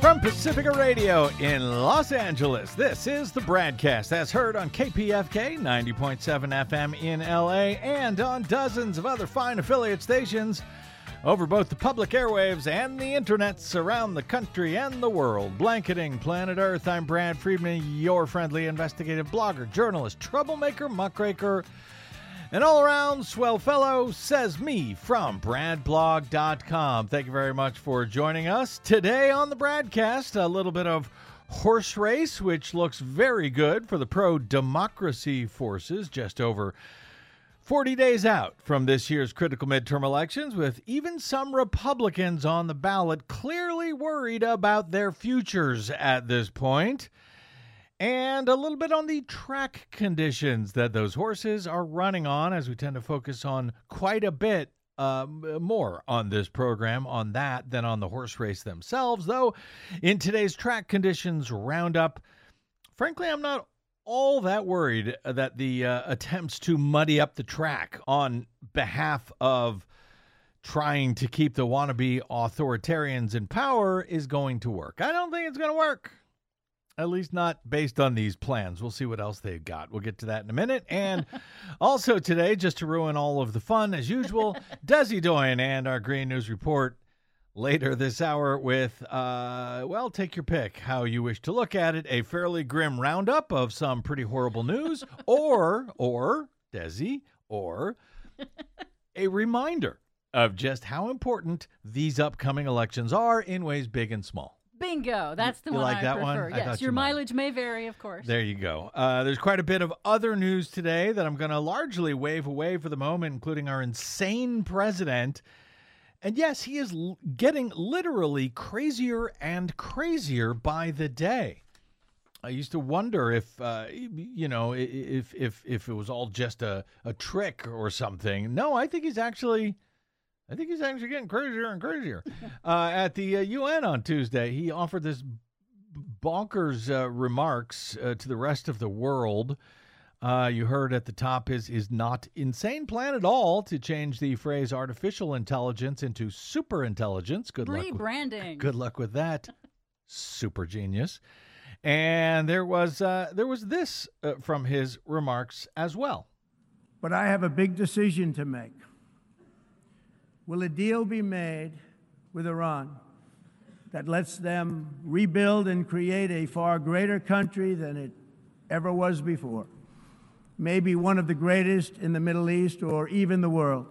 From Pacifica Radio in Los Angeles, this is the BradCast, as heard on KPFK 90.7 FM in LA and on dozens of other fine affiliate stations over both the public airwaves and the internets around the country and the world. Blanketing planet Earth, I'm Brad Friedman, your friendly investigative blogger, journalist, troublemaker, muckraker, and all-around swell fellow, says me from BradBlog.com. Thank you very much for joining us. Today on the BradCast, a little bit of horse race, which looks very good for the pro-democracy forces, just over 40 days out from this year's critical midterm elections, with even some Republicans on the ballot clearly worried about their futures at this point. And a little bit on the track conditions that those horses are running on, as we tend to focus on quite a bit more on this program on that than on the horse race themselves. Though in today's track conditions roundup, frankly, I'm not all that worried that the attempts to muddy up the track on behalf of trying to keep the wannabe authoritarians in power is going to work. I don't think it's going to work. At least not based on these plans. We'll see what else they've got. We'll get to that in a minute. And also today, just to ruin all of the fun, as usual, Desi Doyen and our Green News Report later this hour with, well, take your pick how you wish to look at it. A fairly grim roundup of some pretty horrible news or Desi, or a reminder of just how important these upcoming elections are in ways big and small. Bingo. That's the you one like that prefer. one? Yes, your mileage may vary, of course. There you go. There's quite a bit of other news today that I'm going to largely wave away for the moment, including our insane president. And yes, he is getting literally crazier and crazier by the day. I used to wonder if, if it was all just a trick or something. No, I think he's actually getting crazier and crazier. At the UN on Tuesday, he offered this bonkers remarks to the rest of the world. You heard at the top his not insane plan at all to change the phrase artificial intelligence into super intelligence. Rebranding. Good luck with that. Super genius. And there was this from his remarks as well. But I have a big decision to make. Will a deal be made with Iran that lets them rebuild and create a far greater country than it ever was before? Maybe one of the greatest in the Middle East or even the world?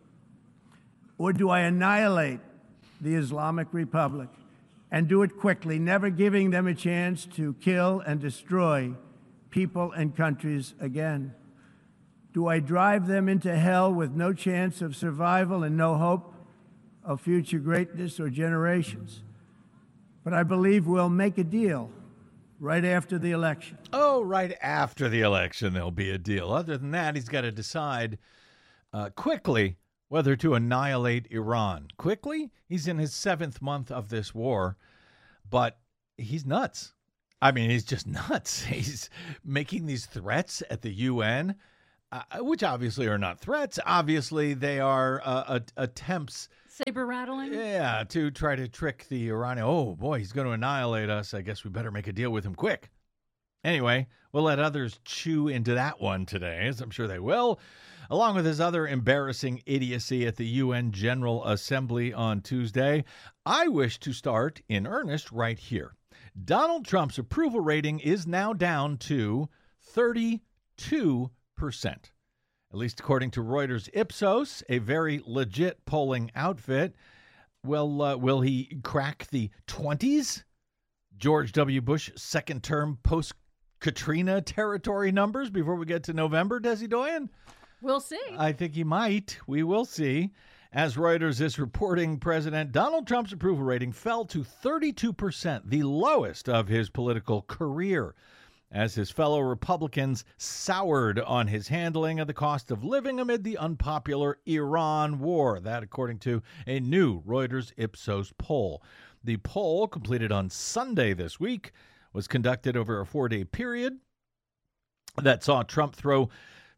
Or do I annihilate the Islamic Republic and do it quickly, never giving them a chance to kill and destroy people and countries again? Do I drive them into hell with no chance of survival and no hope of future greatness or generations? But I believe we'll make a deal right after the election. Oh, right after the election, there'll be a deal. Other than that, he's got to decide quickly whether to annihilate Iran. Quickly? He's in his 7th month of this war, but he's nuts. I mean, he's just nuts. He's making these threats at the UN. Which obviously are not threats. Obviously, they are attempts. Saber rattling? Yeah, to try to trick the Iranian. Oh, boy, he's going to annihilate us. I guess we better make a deal with him quick. Anyway, we'll let others chew into that one today, as I'm sure they will, along with his other embarrassing idiocy at the UN General Assembly on Tuesday. I wish to start in earnest right here. Donald Trump's approval rating is now down to 32%. At least according to Reuters Ipsos, a very legit polling outfit. Will he crack the 20s? George W. Bush second term post-Katrina territory numbers before we get to November, Desi Doyen? We'll see. I think he might. We will see. As Reuters is reporting, President Donald Trump's approval rating fell to 32%, the lowest of his political career, as his fellow Republicans soured on his handling of the cost of living amid the unpopular Iran war. That, according to a new Reuters Ipsos poll. The poll, completed on Sunday this week, was conducted over a 4-day period that saw Trump throw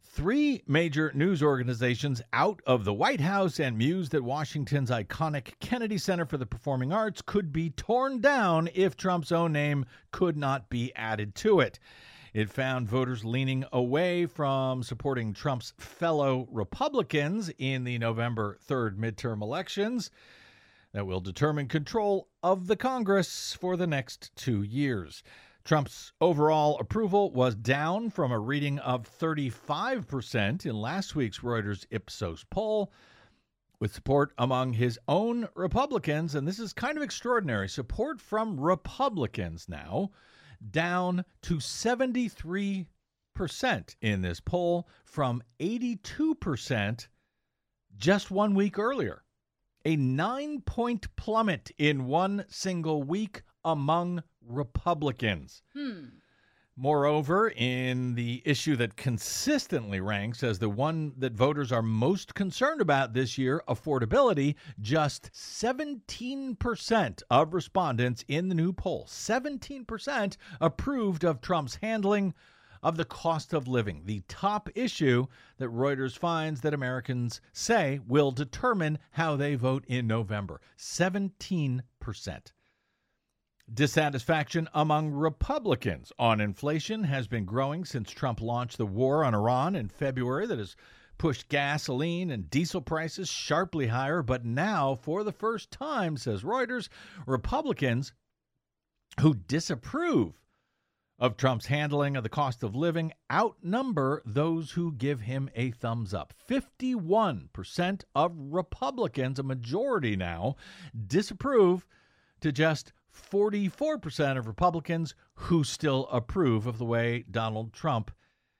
Three major news organizations out of the White House and mused that Washington's iconic Kennedy Center for the Performing Arts could be torn down if Trump's own name could not be added to it. It found voters leaning away from supporting Trump's fellow Republicans in the November 3rd midterm elections that will determine control of the Congress for the next 2 years. Trump's overall approval was down from a reading of 35% in last week's Reuters Ipsos poll, with support among his own Republicans, and this is kind of extraordinary, support from Republicans now down to 73% in this poll from 82% just 1 week earlier. A 9-point plummet in one single week among Republicans. Moreover, in the issue that consistently ranks as the one that voters are most concerned about this year, affordability, just 17% of respondents in the new poll, 17% approved of Trump's handling of the cost of living, the top issue that Reuters finds that Americans say will determine how they vote in November. 17%. Dissatisfaction among Republicans on inflation has been growing since Trump launched the war on Iran in February that has pushed gasoline and diesel prices sharply higher. But now, for the first time, says Reuters, Republicans who disapprove of Trump's handling of the cost of living outnumber those who give him a thumbs up. 51% of Republicans, a majority now, disapprove to just 44% of Republicans who still approve of the way Donald Trump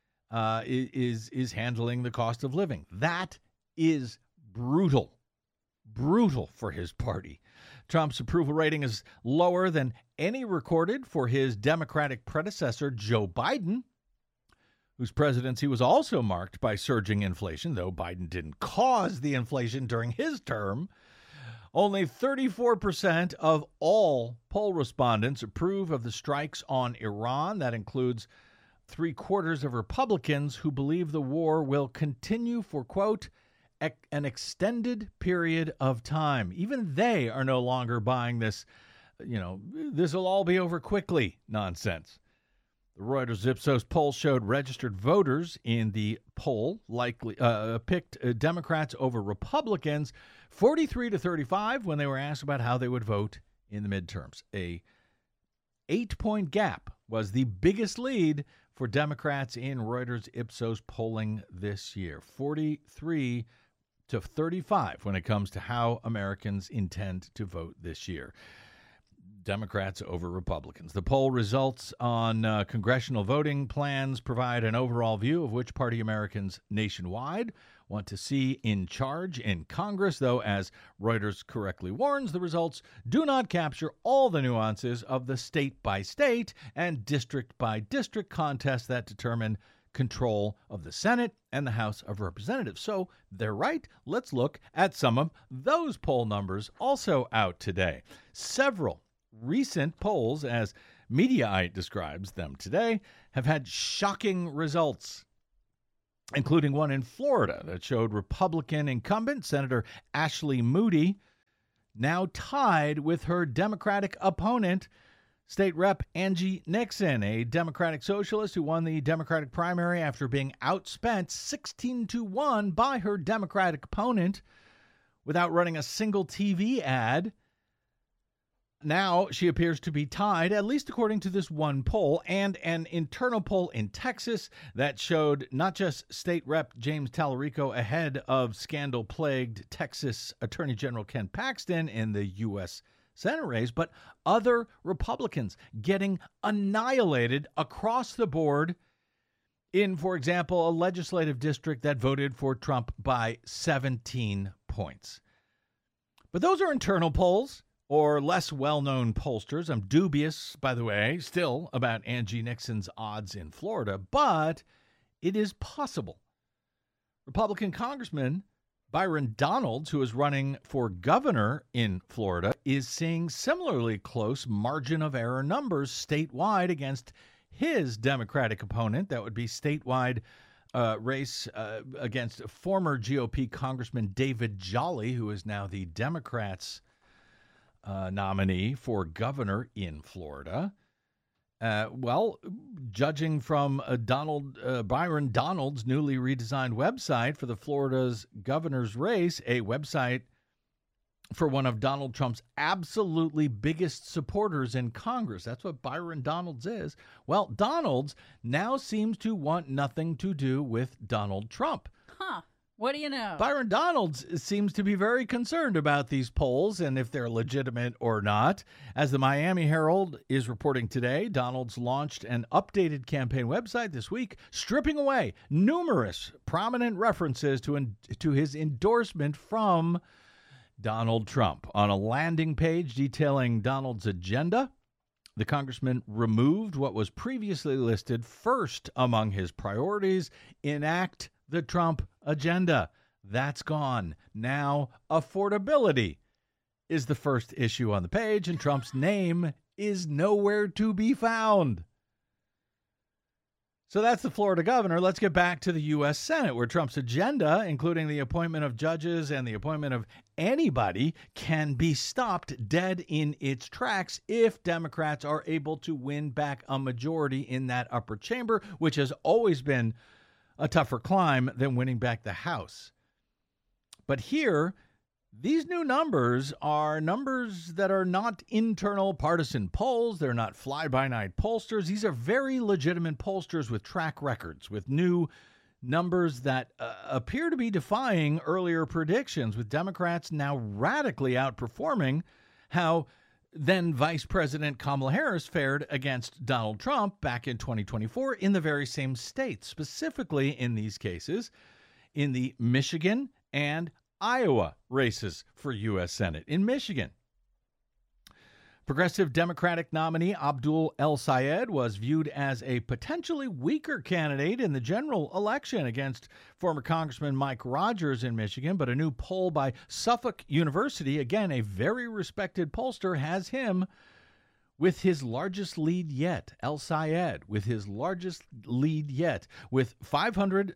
is handling the cost of living. That is brutal for his party. Trump's approval rating is lower than any recorded for his Democratic predecessor, Joe Biden, whose presidency was also marked by surging inflation, though Biden didn't cause the inflation during his term. Only 34% of all poll respondents approve of the strikes on Iran. That includes 3/4 of Republicans who believe the war will continue for, quote, an extended period of time. Even they are no longer buying this, this will all be over quickly nonsense. The Reuters Ipsos poll showed registered voters in the poll likely picked Democrats over Republicans 43-35 when they were asked about how they would vote in the midterms. A 8-point gap was the biggest lead for Democrats in Reuters Ipsos polling this year. 43-35 when it comes to how Americans intend to vote this year. Democrats over Republicans. The poll results on congressional voting plans provide an overall view of which party Americans nationwide want to see in charge in Congress, though, as Reuters correctly warns, the results do not capture all the nuances of the state-by-state and district-by-district contests that determine control of the Senate and the House of Representatives. So they're right. Let's look at some of those poll numbers also out today. Several recent polls, as Mediaite describes them today, have had shocking results, including one in Florida that showed Republican incumbent Senator Ashley Moody now tied with her Democratic opponent, State Rep Angie Nixon, a Democratic socialist who won the Democratic primary after being outspent 16-1 by her Democratic opponent without running a single TV ad. Now she appears to be tied, at least according to this one poll, and an internal poll in Texas that showed not just State Rep James Tallarico ahead of scandal-plagued Texas Attorney General Ken Paxton in the U.S. Senate race, but other Republicans getting annihilated across the board in, for example, a legislative district that voted for Trump by 17 points. But those are internal polls, or less well-known pollsters. I'm dubious, by the way, still about Angie Nixon's odds in Florida, but it is possible. Republican Congressman Byron Donalds, who is running for governor in Florida, is seeing similarly close margin of error numbers statewide against his Democratic opponent. That would be statewide race against former GOP Congressman David Jolly, who is now the Democrats' nominee for governor in Florida. Judging from Byron Donalds' newly redesigned website for the Florida's governor's race, a website for one of Donald Trump's absolutely biggest supporters in Congress. That's what Byron Donalds is. Well, Donalds now seems to want nothing to do with Donald Trump. Huh. What do you know? Byron Donalds seems to be very concerned about these polls and if they're legitimate or not. As the Miami Herald is reporting today, Donalds launched an updated campaign website this week, stripping away numerous prominent references to his endorsement from Donald Trump. On a landing page detailing Donald's agenda, the congressman removed what was previously listed first among his priorities: enact the Trump agenda. That's gone. Now, affordability is the first issue on the page, and Trump's name is nowhere to be found. So that's the Florida governor. Let's get back to the U.S. Senate, where Trump's agenda, including the appointment of judges and the appointment of anybody, can be stopped dead in its tracks if Democrats are able to win back a majority in that upper chamber, which has always been a tougher climb than winning back the House. But here, these new numbers are numbers that are not internal partisan polls. They're not fly-by-night pollsters. These are very legitimate pollsters with track records, with new numbers that appear to be defying earlier predictions, with Democrats now radically outperforming how then Vice President Kamala Harris fared against Donald Trump back in 2024 in the very same states, specifically in these cases, in the Michigan and Iowa races for U.S. Senate. In Michigan, Progressive Democratic nominee Abdul El-Sayed was viewed as a potentially weaker candidate in the general election against former Congressman Mike Rogers in Michigan, but a new poll by Suffolk University, again a very respected pollster, has him with his largest lead yet. El-Sayed with his largest lead yet, with 500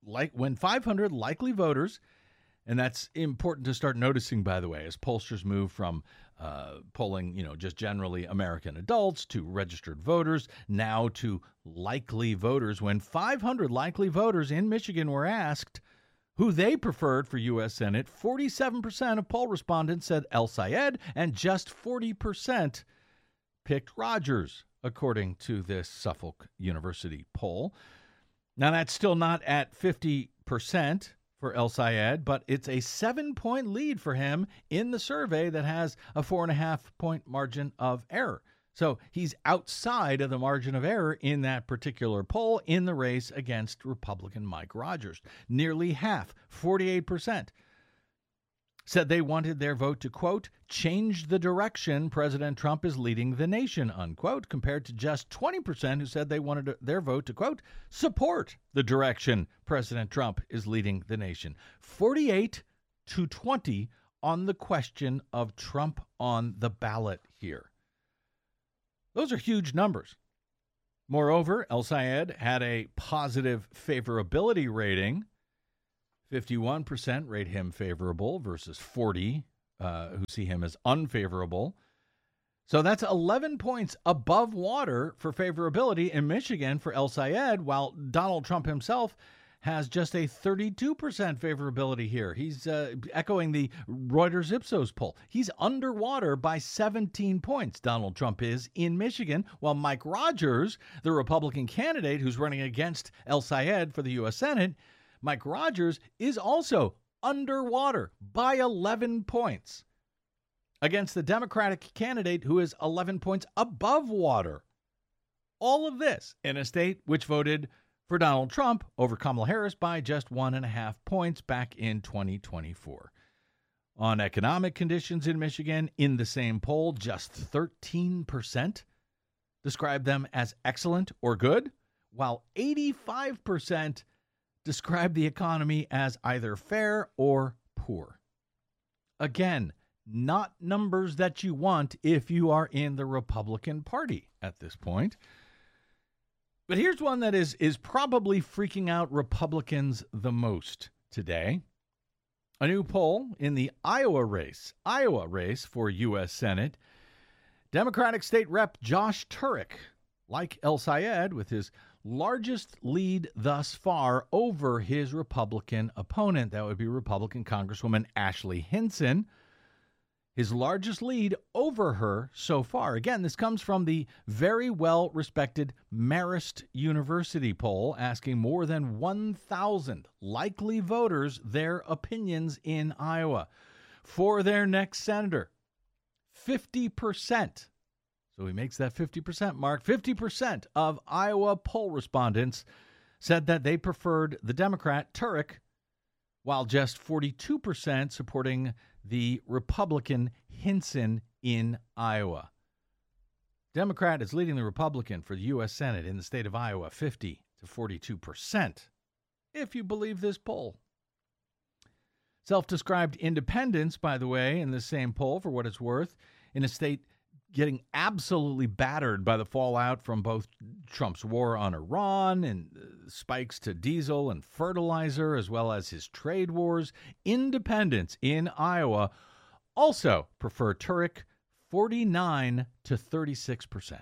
likely voters. And that's important to start noticing, by the way, as pollsters move from polling, just generally American adults to registered voters, now to likely voters. When 500 likely voters in Michigan were asked who they preferred for U.S. Senate, 47% of poll respondents said El-Sayed, and just 40% picked Rogers, according to this Suffolk University poll. Now, that's still not at 50% for El-Sayed, but it's a 7-point lead for him in the survey that has a 4.5-point margin of error. So he's outside of the margin of error in that particular poll in the race against Republican Mike Rogers. Nearly half, 48%, said they wanted their vote to, quote, change the direction President Trump is leading the nation, unquote, compared to just 20% who said they wanted their vote to, quote, support the direction President Trump is leading the nation. 48-20 on the question of Trump on the ballot here. Those are huge numbers. Moreover, El-Sayed had a positive favorability rating. 51% rate him favorable versus 40% who see him as unfavorable. So that's 11 points above water for favorability in Michigan for El-Sayed, while Donald Trump himself has just a 32% favorability here. He's echoing the Reuters Ipsos poll. He's underwater by 17 points, Donald Trump is, in Michigan, while Mike Rogers, the Republican candidate who's running against El-Sayed for the U.S. Senate, Mike Rogers is also underwater by 11 points against the Democratic candidate who is 11 points above water. All of this in a state which voted for Donald Trump over Kamala Harris by just 1.5 points back in 2024. On economic conditions in Michigan, in the same poll, just 13% described them as excellent or good, while 85% describe the economy as either fair or poor. Again, not numbers that you want if you are in the Republican Party at this point. But here's one that is probably freaking out Republicans the most today. A new poll in the Iowa race for U.S. Senate. Democratic State Rep Josh Turek, like El Sayed, with his largest lead thus far over his Republican opponent. That would be Republican Congresswoman Ashley Hinson. His largest lead over her so far. Again, this comes from the very well-respected Marist University poll, asking more than 1,000 likely voters their opinions in Iowa for their next senator. 50%. So he makes that 50% mark. 50% of Iowa poll respondents said that they preferred the Democrat Turek, while just 42% supporting the Republican Hinson in Iowa. Democrat is leading the Republican for the U.S. Senate in the state of Iowa, 50 to 42%, if you believe this poll. Self-described independents, by the way, in the same poll, for what it's worth, in a state getting absolutely battered by the fallout from both Trump's war on Iran and spikes to diesel and fertilizer, as well as his trade wars. Independents in Iowa also prefer Turek, 49 to 36%.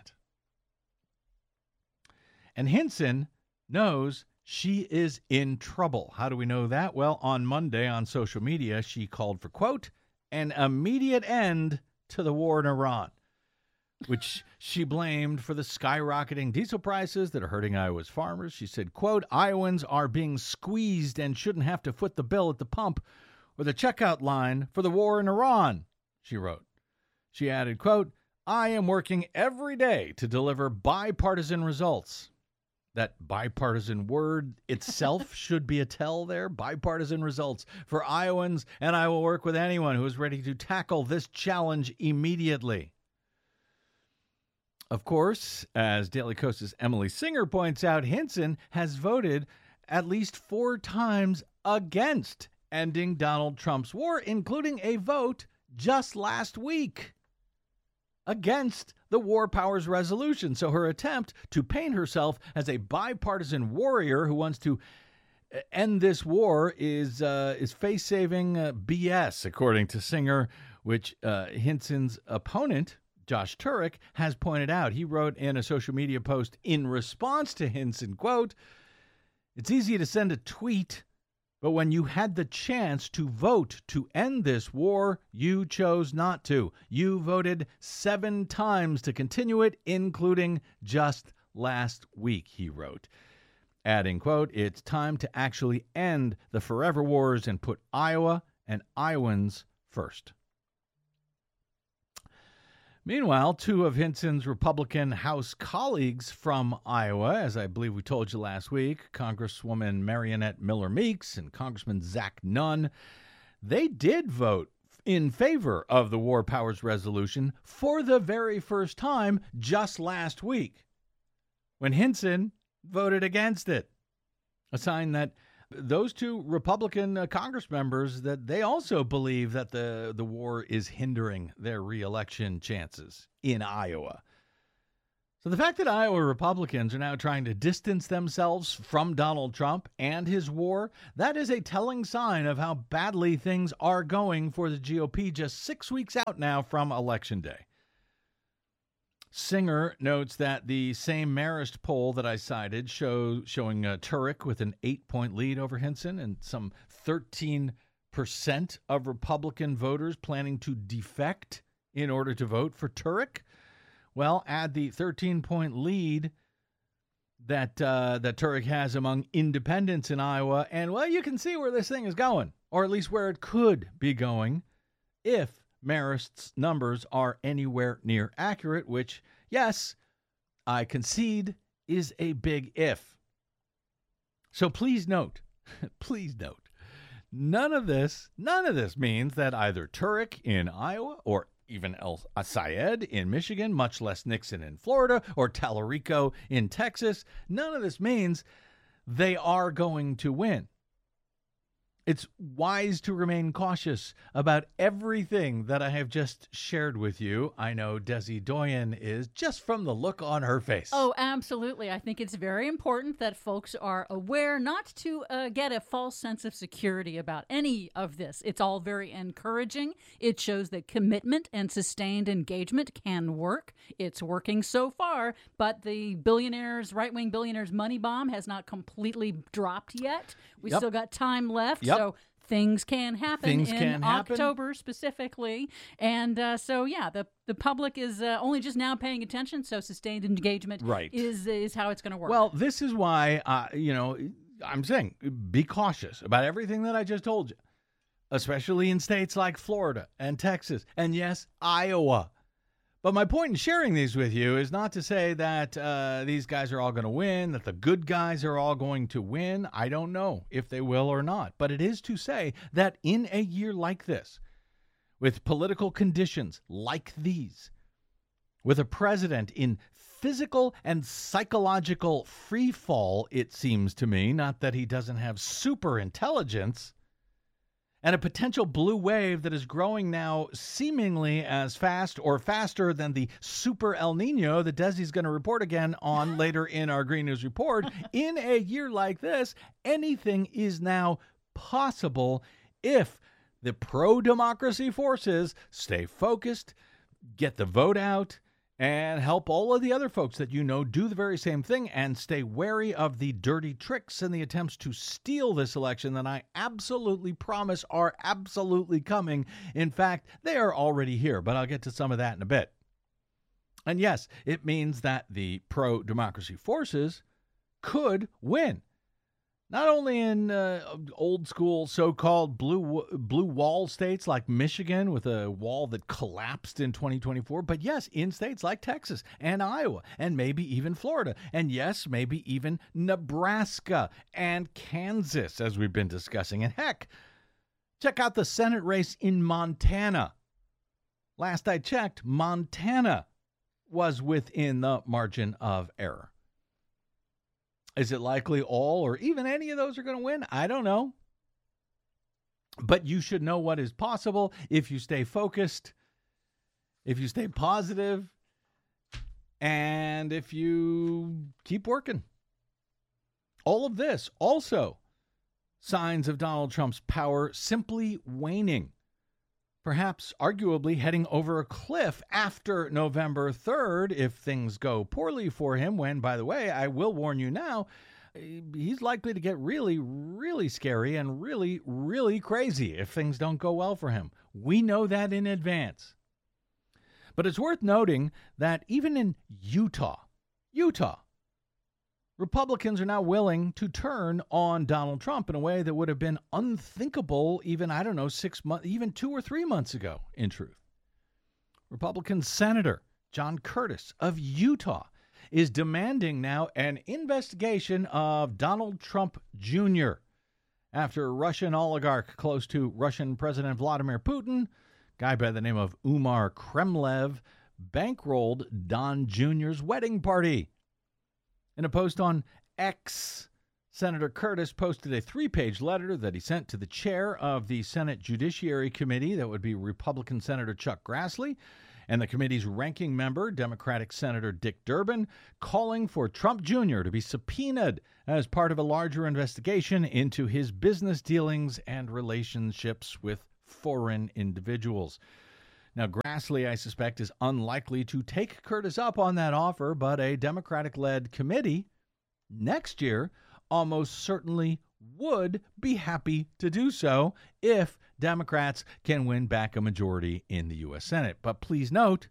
And Hinson knows she is in trouble. How do we know that? Well, on Monday on social media, she called for, quote, an immediate end to the war in Iran, which she blamed for the skyrocketing diesel prices that are hurting Iowa's farmers. She said, quote, Iowans are being squeezed and shouldn't have to foot the bill at the pump or the checkout line for the war in Iran, she wrote. She added, quote, I am working every day to deliver bipartisan results. That bipartisan word itself should be a tell there. Bipartisan results for Iowans, and I will work with anyone who is ready to tackle this challenge immediately. Of course, as Daily Kost's Emily Singer points out, Hinson has voted at least 4 times against ending Donald Trump's war, including a vote just last week against the War Powers Resolution. So her attempt to paint herself as a bipartisan warrior who wants to end this war is face-saving BS, according to Singer, which Hinson's opponent, Josh Turek, has pointed out. He wrote in a social media post in response to Hinson, quote, it's easy to send a tweet, but when you had the chance to vote to end this war, you chose not to. You voted 7 times to continue it, including just last week, he wrote. Adding, quote, it's time to actually end the forever wars and put Iowa and Iowans first. Meanwhile, 2 of Hinson's Republican House colleagues from Iowa, as I believe we told you last week, Congresswoman Marionette Miller Meeks and Congressman Zach Nunn, they did vote in favor of the War Powers Resolution for the very first time just last week, when Hinson voted against it. A sign that those 2 Republican Congress members, that they also believe that the war is hindering their reelection chances in Iowa. So the fact that Iowa Republicans are now trying to distance themselves from Donald Trump and his war, that is a telling sign of how badly things are going for the GOP just 6 weeks out now from Election Day. Singer notes that the same Marist poll that I cited showing Turek with an 8-point lead over Hinson and some 13% of Republican voters planning to defect in order to vote for Turek. Well, add the 13-point lead that Turek has among independents in Iowa, and, well, you can see where this thing is going, or at least where it could be going if Marist's numbers are anywhere near accurate, which, yes, I concede is a big if. So please note, none of this means that either Turek in Iowa or even El Sayed in Michigan, much less Nixon in Florida or Tallarico in Texas, none of this means they are going to win. It's wise to remain cautious about everything that I have just shared with you. I know Desi Doyen is, just from the look on her face. Oh, absolutely. I think it's very important that folks are aware not to get a false sense of security about any of this. It's all very encouraging. It shows that commitment and sustained engagement can work. It's working so far, but the right-wing billionaires' money bomb has not completely dropped yet. We still got time left. So things can happen October specifically. And the public is only just now paying attention. So sustained engagement is how it's going to work. Well, this is why, I'm saying be cautious about everything that I just told you, especially in states like Florida and Texas and, yes, Iowa. But my point in sharing these with you is not to say that these guys are all going to win, that the good guys are all going to win. I don't know if they will or not. But it is to say that in a year like this, with political conditions like these, with a president in physical and psychological free fall, it seems to me, not that he doesn't have super intelligence, and a potential blue wave that is growing now seemingly as fast or faster than the super El Nino that Desi's going to report again on later in our Green News Report. In a year like this, anything is now possible if the pro-democracy forces stay focused, get the vote out, and help all of the other folks that you know do the very same thing and stay wary of the dirty tricks and the attempts to steal this election that I absolutely promise are absolutely coming. In fact, they are already here, but I'll get to some of that in a bit. And yes, it means that the pro-democracy forces could win. Not only in old school so-called blue wall states like Michigan with a wall that collapsed in 2024, but yes, in states like Texas and Iowa and maybe even Florida. And yes, maybe even Nebraska and Kansas, as we've been discussing. And heck, check out the Senate race in Montana. Last I checked, Montana was within the margin of error. Is it likely all or even any of those are going to win? I don't know. But you should know what is possible if you stay focused, if you stay positive, and if you keep working. All of this also signs of Donald Trump's power simply waning. Perhaps arguably heading over a cliff after November 3rd if things go poorly for him, when, by the way, I will warn you now, he's likely to get really, really scary and really, really crazy if things don't go well for him. We know that in advance. But it's worth noting that even in Utah, Republicans are now willing to turn on Donald Trump in a way that would have been unthinkable even, 6 months, even 2 or 3 months ago, in truth. Republican Senator John Curtis of Utah is demanding now an investigation of Donald Trump Jr. after a Russian oligarch close to Russian President Vladimir Putin, a guy by the name of Umar Kremlev, bankrolled Don Jr.'s wedding party. In a post on X, Senator Curtis posted a 3-page letter that he sent to the chair of the Senate Judiciary Committee, that would be Republican Senator Chuck Grassley, and the committee's ranking member, Democratic Senator Dick Durbin, calling for Trump Jr. to be subpoenaed as part of a larger investigation into his business dealings and relationships with foreign individuals. Now, Grassley, I suspect, is unlikely to take Curtis up on that offer, but a Democratic-led committee next year almost certainly would be happy to do so if Democrats can win back a majority in the U.S. Senate. But please note,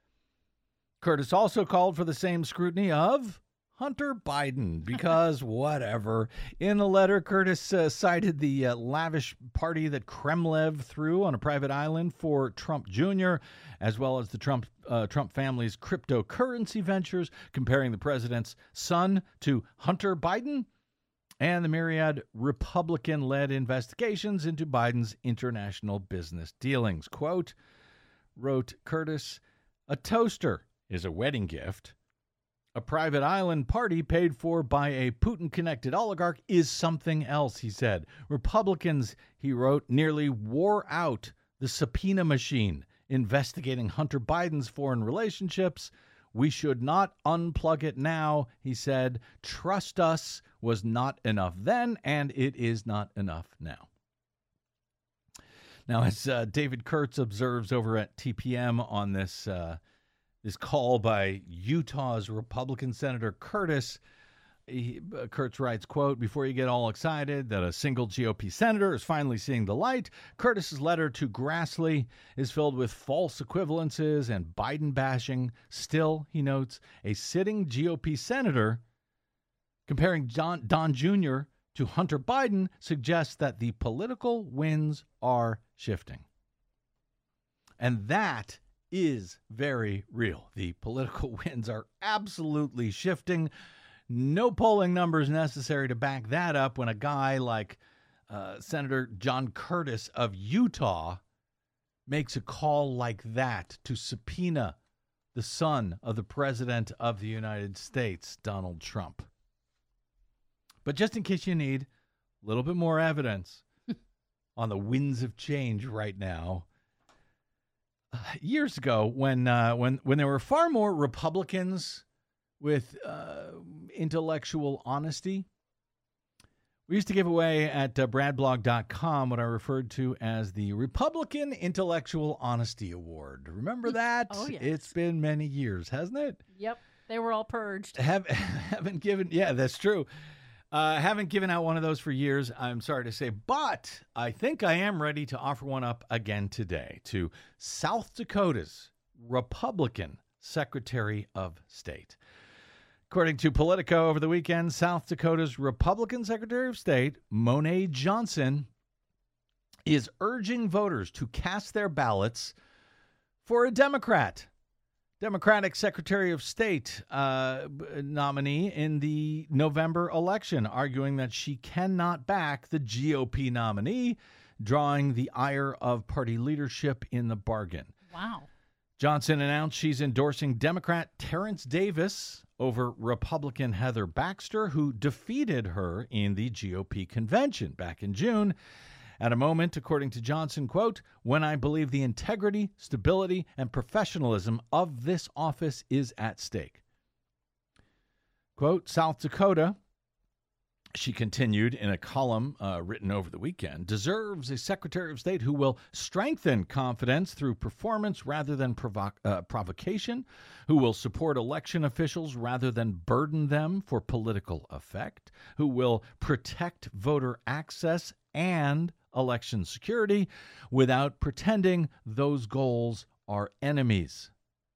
Curtis also called for the same scrutiny of Hunter Biden, because whatever. In the letter, Curtis cited the lavish party that Kremlev threw on a private island for Trump Jr., as well as the Trump family's cryptocurrency ventures, comparing the president's son to Hunter Biden, and the myriad Republican-led investigations into Biden's international business dealings. Quote, wrote Curtis, "A toaster is a wedding gift. A private island party paid for by a Putin-connected oligarch is something else, he said. Republicans, he wrote, nearly wore out the subpoena machine investigating Hunter Biden's foreign relationships. We should not unplug it now, he said. Trust us was not enough then, and it is not enough now. Now, as David Kurtz observes over at TPM on this call by Utah's Republican Senator Curtis, Kurtz writes, quote, before you get all excited that a single GOP senator is finally seeing the light, Curtis's letter to Grassley is filled with false equivalences and Biden bashing. Still, he notes, a sitting GOP senator comparing Don Jr. to Hunter Biden suggests that the political winds are shifting. And that is very real. The political winds are absolutely shifting. No polling numbers necessary to back that up when a guy like Senator John Curtis of Utah makes a call like that to subpoena the son of the President of the United States, Donald Trump. But just in case you need a little bit more evidence on the winds of change right now, years ago when there were far more Republicans with intellectual honesty, we used to give away at bradblog.com what I referred to as the Republican Intellectual Honesty Award. Remember that? Oh, yes. It's been many years, hasn't it? Yep. They were all purged. Haven't given, yeah, that's true. Haven't given out one of those for years, I'm sorry to say, but I think I am ready to offer one up again today to South Dakota's Republican Secretary of State. According to Politico over the weekend, South Dakota's Republican Secretary of State, Monet Johnson, is urging voters to cast their ballots for a Democratic Secretary of State nominee in the November election, arguing that she cannot back the GOP nominee, drawing the ire of party leadership in the bargain. Wow. Johnson announced she's endorsing Democrat Terrence Davis over Republican Heather Baxter, who defeated her in the GOP convention back in June. At a moment, according to Johnson, quote, when I believe the integrity, stability, and professionalism of this office is at stake. Quote, South Dakota, she continued in a column written over the weekend, deserves a Secretary of State who will strengthen confidence through performance rather than provocation, who will support election officials rather than burden them for political effect, who will protect voter access and election security without pretending those goals are enemies.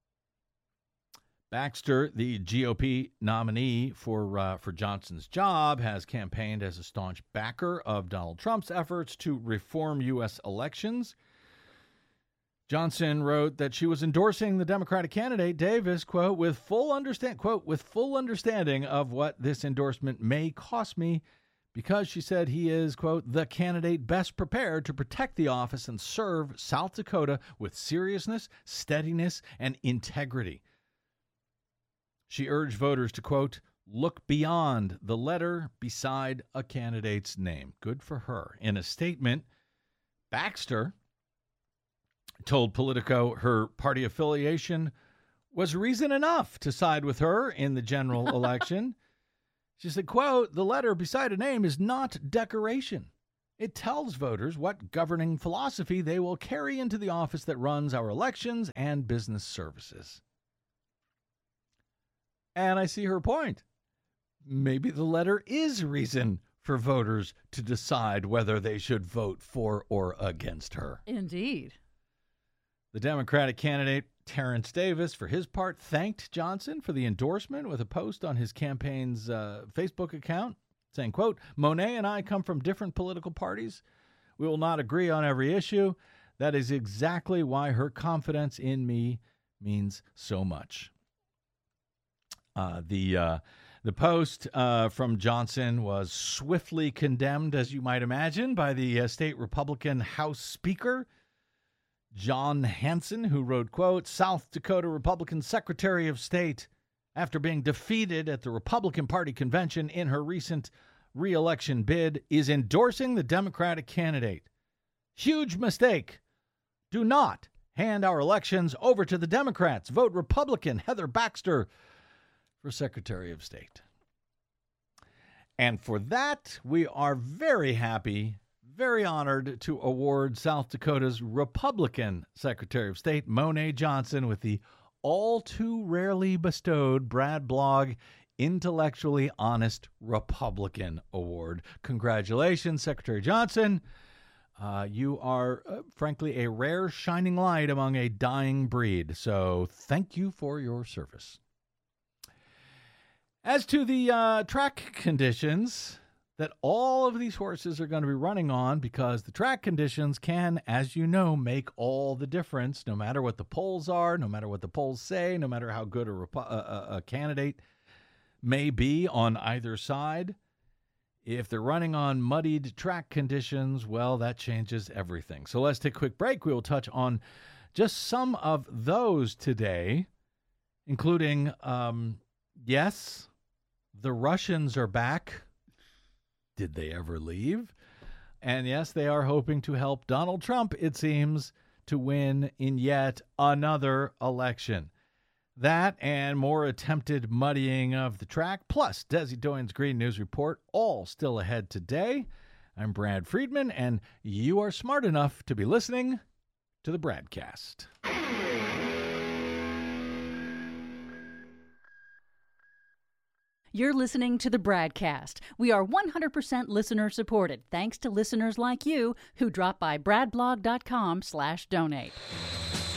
Baxter, the GOP nominee for Johnson's job, has campaigned as a staunch backer of Donald Trump's efforts to reform U.S. elections. Johnson wrote that she was endorsing the Democratic candidate Davis, quote, with full understanding of what this endorsement may cost me, because she said he is, quote, the candidate best prepared to protect the office and serve South Dakota with seriousness, steadiness, and integrity. She urged voters to, quote, look beyond the letter beside a candidate's name. Good for her. In a statement, Baxter told Politico her party affiliation was reason enough to side with her in the general election. She said, quote, the letter beside a name is not decoration. It tells voters what governing philosophy they will carry into the office that runs our elections and business services. And I see her point. Maybe the letter is reason for voters to decide whether they should vote for or against her. Indeed. The Democratic candidate, Terrence Davis, for his part, thanked Johnson for the endorsement with a post on his campaign's Facebook account saying, quote, Monet and I come from different political parties. We will not agree on every issue. That is exactly why her confidence in me means so much. The post from Johnson was swiftly condemned, as you might imagine, by the state Republican House Speaker, John Hanson, who wrote, quote, South Dakota Republican Secretary of State after being defeated at the Republican Party convention in her recent re-election bid, is endorsing the Democratic candidate. Huge mistake. Do not hand our elections over to the Democrats. Vote Republican Heather Baxter for Secretary of State. And for that, we are very happy, very honored to award South Dakota's Republican Secretary of State, Monet Johnson, with the all too rarely bestowed Brad Blog Intellectually Honest Republican Award. Congratulations, Secretary Johnson. You are, frankly, a rare shining light among a dying breed. So thank you for your service. As to the track conditions that all of these horses are going to be running on, because the track conditions can, as you know, make all the difference, no matter what the polls are, no matter what the polls say, no matter how good a candidate may be on either side. If they're running on muddied track conditions, well, that changes everything. So let's take a quick break. We will touch on just some of those today, including, yes, the Russians are back. Did they ever leave? And yes, they are hoping to help Donald Trump, it seems, to win in yet another election. That and more attempted muddying of the track, plus Desi Doyen's Green News Report, all still ahead today. I'm Brad Friedman, and you are smart enough to be listening to the Bradcast. You're listening to the Bradcast. We are 100% listener supported, thanks to listeners like you who drop by bradblog.com/donate.